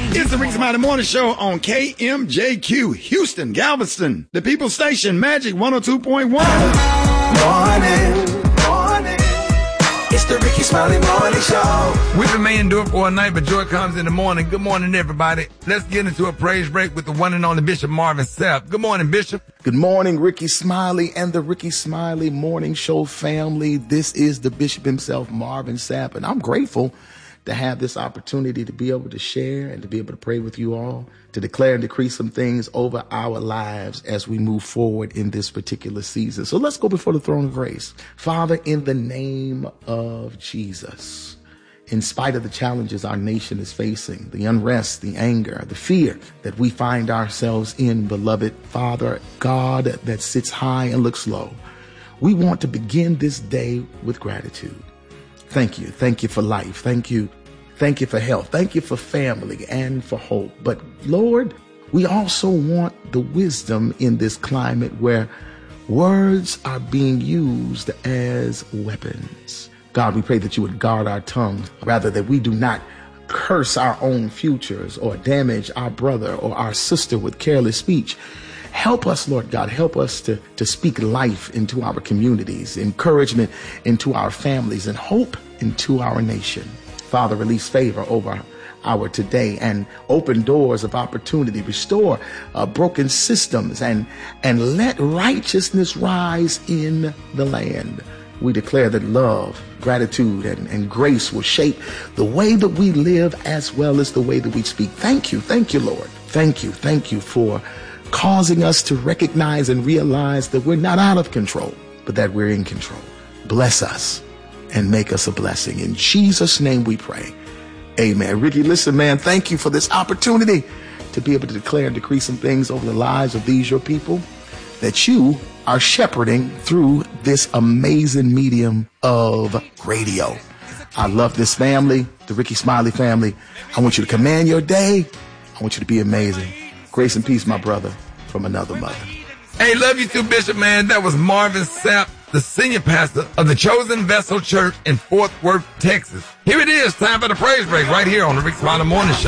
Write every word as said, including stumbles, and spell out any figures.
It's the Ricky Smiley Morning Show on K M J Q, Houston, Galveston, the People Station, Magic one oh two point one. Morning, morning. It's the Ricky Smiley Morning Show. Weeping may endure for a night, but joy comes in the morning. Good morning, everybody. Let's get into a praise break with the one and only Bishop Marvin Sapp. Good morning, Bishop. Good morning, Ricky Smiley and the Ricky Smiley Morning Show family. This is the Bishop himself, Marvin Sapp, and I'm grateful to have this opportunity to be able to share and to be able to pray with you all, to declare and decree some things over our lives as we move forward in this particular season. So let's go before the throne of grace. Father, in the name of Jesus, in spite of the challenges our nation is facing, the unrest, the anger, the fear that we find ourselves in, beloved Father, God that sits high and looks low, we want to begin this day with gratitude. Thank you. Thank you for life. Thank you. Thank you for health. Thank you for family and for hope. But Lord, we also want the wisdom in this climate where words are being used as weapons. God, we pray that you would guard our tongues, rather that we do not curse our own futures or damage our brother or our sister with careless speech. Help us, Lord God, help us to, to speak life into our communities, encouragement into our families, and hope into our nation. Father, release favor over our today and open doors of opportunity, restore uh, broken systems, and, and let righteousness rise in the land. We declare that love, gratitude, and, and grace will shape the way that we live as well as the way that we speak. Thank you. Thank you, Lord. Thank you. Thank you for causing us to recognize and realize that we're not out of control, but that we're in control. Bless us and make us a blessing. In Jesus' name we pray. Amen. Ricky, listen, man, thank you for this opportunity to be able to declare and decree some things over the lives of these, your people, that you are shepherding through this amazing medium of radio. I love this family, the Ricky Smiley family. I want you to command your day. I want you to be amazing. Grace and peace, my brother, from another mother. Hey, love you too, Bishop, man. That was Marvin Sapp, the senior pastor of the Chosen Vessel Church in Fort Worth, Texas. Here it is, time for the praise break right here on the Rick Smiley Morning Show.